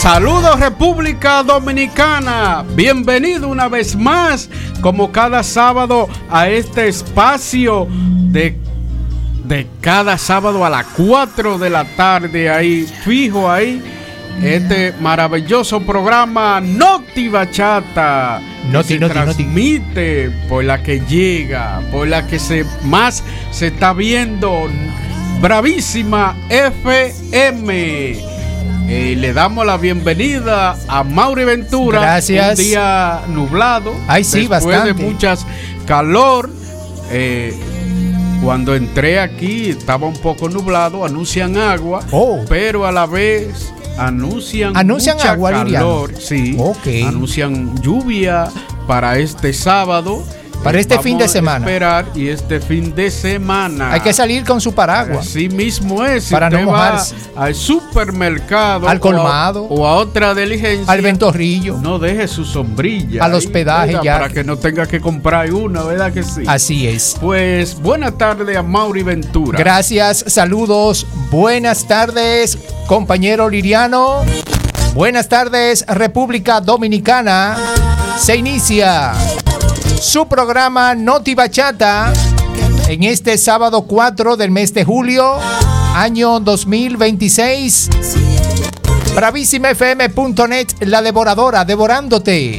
Saludos República Dominicana, bienvenido una vez más, como cada sábado, a este espacio de cada sábado a las 4 de la tarde, ahí, fijo ahí, este maravilloso programa Noti Bachata, que se transmite por la que llega, por la que más se está viendo, Bravísima FM. Le damos la bienvenida a Mauri Ventura. Gracias. Un día nublado. Ay, sí, después bastante. de muchas calor. Cuando entré aquí estaba un poco nublado. Anuncian agua, pero a la vez anuncian mucha agua, calor. Sí, okay. Anuncian lluvia para este sábado. Para este fin de semana. Esperar y este fin de semana. Hay que salir con su paraguas. Así mismo es. Para no mojarse. Al supermercado. Al colmado. O a otra diligencia. Al ventorrillo. No deje su sombrilla. Al hospedaje, ¿verdad? ya. Para que no tenga que comprar una, ¿verdad que sí? Así es. Pues buena tarde a Mauri Ventura. Gracias, saludos. Buenas tardes, compañero Liriano. Buenas tardes, República Dominicana. Se inicia su programa Noti Bachata en este sábado 4 del mes de julio, año 2026. BravísimaFM.net, la devoradora, devorándote.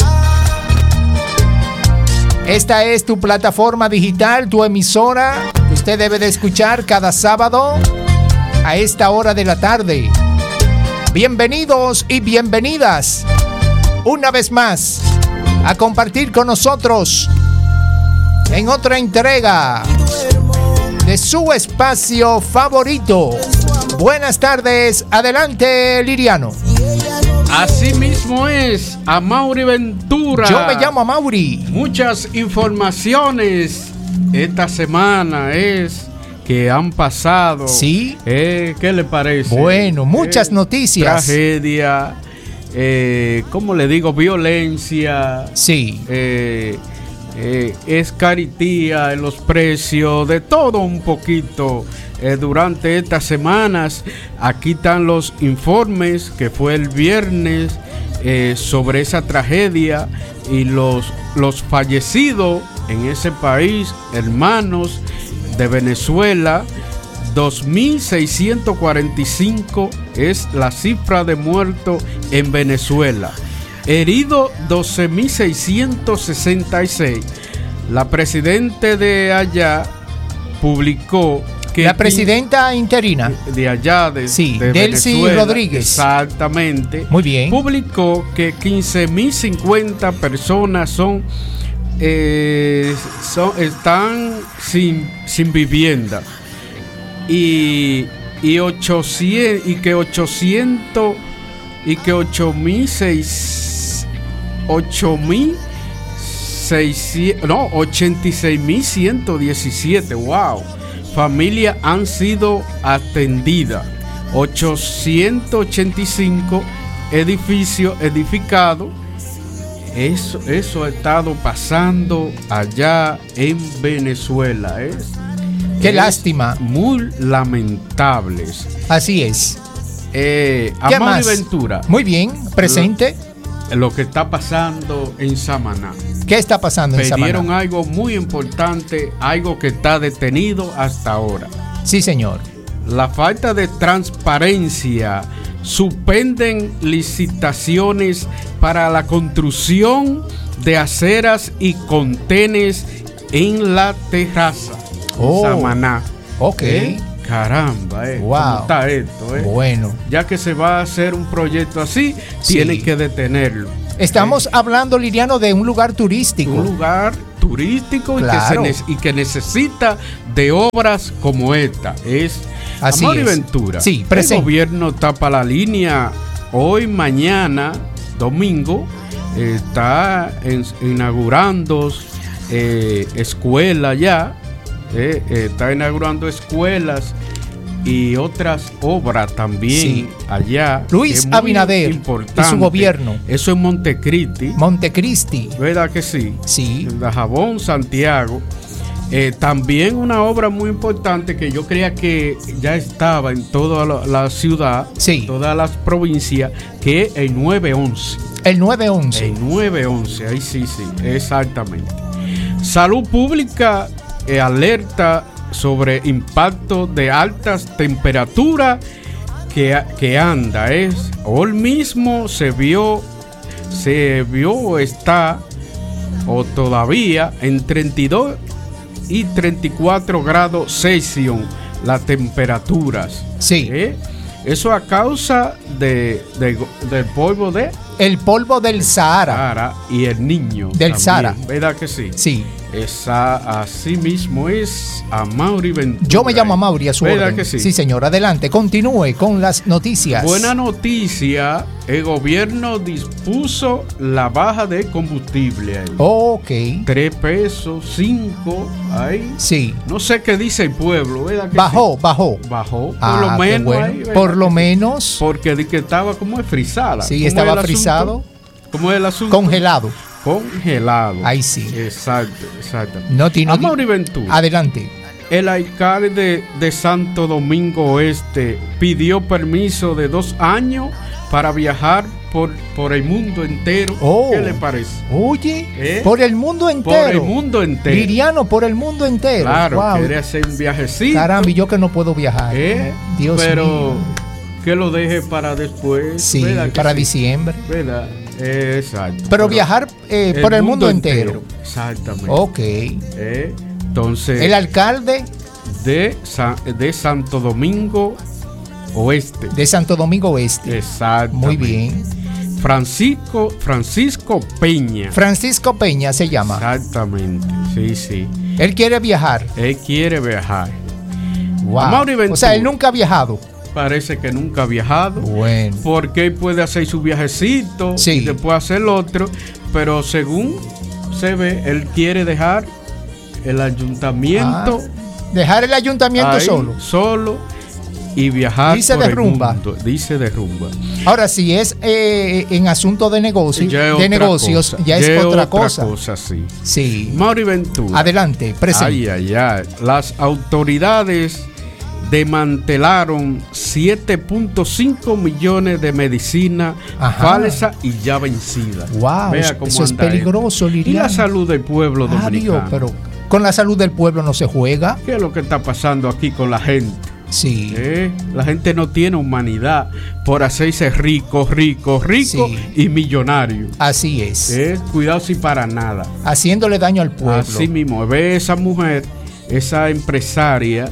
Esta es tu plataforma digital, tu emisora, que usted debe de escuchar cada sábado a esta hora de la tarde. Bienvenidos y bienvenidas una vez más a compartir con nosotros en otra entrega de su espacio favorito. Buenas tardes, adelante Liriano. Así mismo es, a Mauri Ventura. Yo me llamo Mauri. Muchas informaciones esta semana que han pasado. ¿Sí? ¿Qué le parece? Bueno, muchas noticias. Tragedia. ¿Cómo le digo? Violencia. Sí. Escaritía en los precios, de todo un poquito. Durante estas semanas, aquí están los informes que fue el viernes sobre esa tragedia y los fallecidos en ese país, hermanos de Venezuela. 2.645 es la cifra de muertos en Venezuela. Heridos 12.666. La presidenta de allá publicó que la presidenta interina de allá de Delcy Venezuela, Rodríguez. Exactamente. Muy bien. Publicó que 15.050 personas están sin vivienda. Y 86.117, wow, familias han sido atendidas, 885 edificios edificados. Eso ha estado pasando allá en Venezuela, Qué lástima. Muy lamentables. Así es. A Mauri Ventura. Muy bien, presente. Lo que está pasando en Samaná. ¿Qué está pasando en Samaná? Pidieron algo muy importante, algo que está detenido hasta ahora. Sí, señor. La falta de transparencia. Suspenden licitaciones para la construcción de aceras y contenes en la terraza. Samaná. Ok. Caramba, wow. ¿Cómo está esto? Bueno. Ya que se va a hacer un proyecto así, tienen que detenerlo. Estamos hablando, Liriano, de un lugar turístico. Un lugar turístico, claro. y que necesita de obras como esta. Así Mauri es. Ventura. Sí, presente. El gobierno tapa la línea hoy, mañana, domingo. Está inaugurando escuelas ya. Está inaugurando escuelas y otras obras también allá. Luis Abinader y su gobierno. Eso en Montecristi. Montecristi. ¿Verdad que sí? Sí. En Dajabón, Santiago. También una obra muy importante que yo creía que ya estaba en toda la ciudad, sí, todas las provincias, que es el 911. El 911. El 911, ahí sí, exactamente. Salud Pública alerta sobre impacto de altas temperaturas que anda. Hoy mismo se vio está o todavía en 32 y 34 grados Celsius las temperaturas. Sí. Eso a causa del polvo el polvo del Sahara y el niño del también, Sahara. ¿verdad que sí? Sí. Así mismo es Amaury Ventura. Yo me llamo Amaury, a su orden. Que sí? Sí, señor. Adelante, continúe con las noticias. Buena noticia, el gobierno dispuso la baja de combustible ahí. Ok. 3 pesos, 5, ahí. Sí. No sé qué dice el pueblo, ¿verdad que bajó. sí? Bajó, por lo menos. Bueno. Ahí, por lo menos. Porque de que estaba como frisada. Sí, estaba frisado. ¿Cómo es el asunto? Congelado. Ahí sí. Exacto. Amaury Ventura. Adelante. El alcalde de Santo Domingo Este pidió permiso de 2 años para viajar por el mundo entero. ¿Qué le parece? Oye, por el mundo entero. Por el mundo entero. Liriano, por el mundo entero. Claro, wow. Quiere hacer un viajecito. Caramba, y yo que no puedo viajar. Dios pero mío. Que lo deje para después. Sí, para diciembre. ¿Verdad? Exacto. Pero viajar por el mundo entero. Exactamente. Ok. Entonces. El alcalde de Santo Domingo Oeste. De Santo Domingo Oeste. Exactamente. Muy bien. Francisco Peña. Francisco Peña se llama. Exactamente. Sí. Él quiere viajar. Wow. O sea, él nunca ha viajado. Parece que nunca ha viajado. Bueno. Porque él puede hacer su viajecito y después hacer el otro. Pero según se ve, él quiere dejar el ayuntamiento. Dejar el ayuntamiento solo y viajar dice por de el rumba. mundo. Dice de rumba. Ahora, si es en asunto de negocios, ya es otra cosa. Sí. Amaury Ventura. Adelante, presente. Ay. Las autoridades desmantelaron 7.5 millones de medicina falsa y ya vencida. Wow, Vea cómo eso es peligroso, Liriano. Y la salud del pueblo dominicano. Dios, pero con la salud del pueblo no se juega. ¿Qué es lo que está pasando aquí con la gente? Sí. La gente no tiene humanidad por hacerse rico y millonario. Así es. Cuidado si para nada. Haciéndole daño al pueblo. Así mismo. Ve esa mujer, esa empresaria,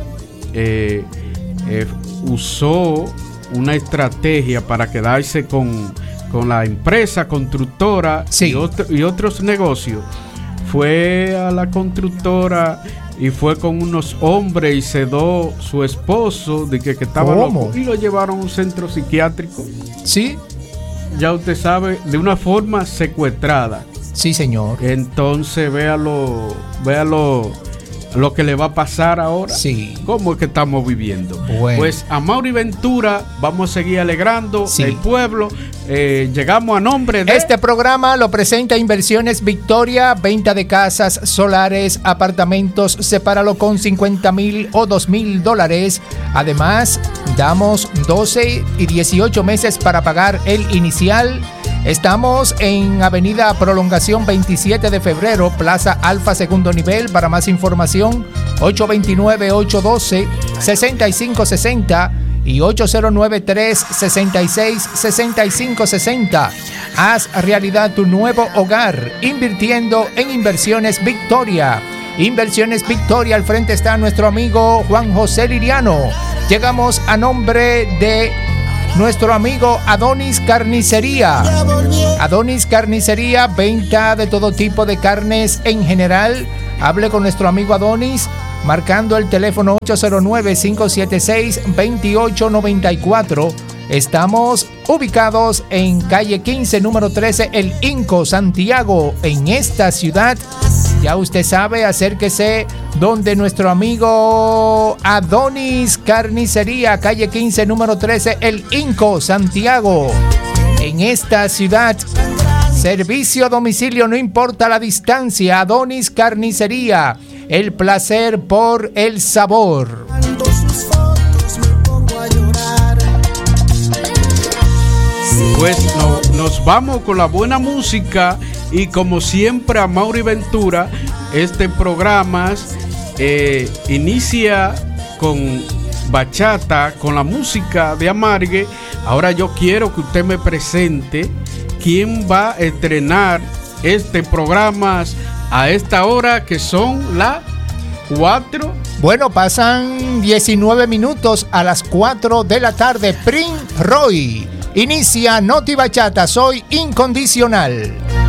usó una estrategia para quedarse con la empresa constructora y otros negocios. Fue a la constructora y fue con unos hombres y sedó su esposo de que estaba loco y lo llevaron a un centro psiquiátrico. Sí. Ya usted sabe, de una forma secuestrada. Sí, señor. Entonces véalo lo que le va a pasar ahora. Sí. ¿Cómo es que estamos viviendo? Bueno. Pues a Amaury Ventura vamos a seguir alegrando el pueblo. Llegamos a nombre de... Este programa lo presenta Inversiones Victoria, venta de casas, solares, apartamentos, sepáralo con $50,000 o $2,000. Además, damos 12 y 18 meses para pagar el inicial. Estamos en Avenida Prolongación 27 de Febrero, Plaza Alfa, segundo nivel. Para más información, 829-812-6560 y 8093-666560. Haz realidad tu nuevo hogar invirtiendo en Inversiones Victoria. Inversiones Victoria, al frente está nuestro amigo Juan José Liriano. Llegamos a nombre de nuestro amigo Adonis Carnicería. Adonis Carnicería, venta de todo tipo de carnes en general. Hable con nuestro amigo Adonis marcando el teléfono 809-576-2894. Estamos ubicados en calle 15, número 13, El Inco, Santiago. En esta ciudad, ya usted sabe, acérquese donde nuestro amigo Adonis Carnicería, calle 15, número 13, El Inco, Santiago. En esta ciudad, servicio a domicilio, no importa la distancia. Adonis Carnicería. El placer por el sabor. Pues nos vamos con la buena música y como siempre a Mauri Ventura, este programa inicia con bachata, con la música de Amargue. Ahora yo quiero que usted me presente quién va a estrenar este programa a esta hora que son las 4. Bueno, pasan 19 minutos a las 4 de la tarde. Prince Roy inicia Noti Bachata, soy incondicional.